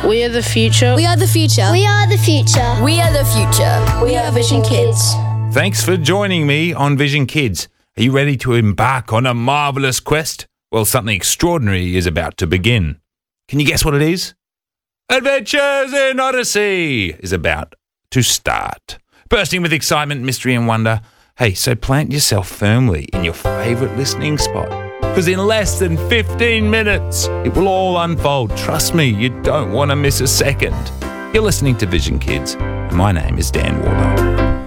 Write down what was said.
We are the future. We are the future. We are the future. We are the future. We are Vision Kids. Thanks for joining me on Vision Kids. Are you ready to embark on a marvellous quest? Well, something extraordinary is about to begin. Can you guess what it is? Adventures in Odyssey is about to start. Bursting with excitement, mystery and wonder. Hey, so plant yourself firmly in your favourite listening spot, because in less than 15 minutes, it will all unfold. Trust me, you don't want to miss a second. You're listening to Vision Kids, and my name is Dan Warlow.